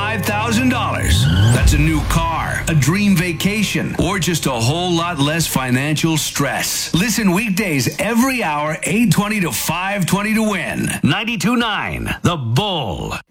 $5,000. That's a new car, a dream vacation, or just a whole lot less financial stress. Listen weekdays every hour, 8:20 to 5:20 to win. 92.9 The Bull.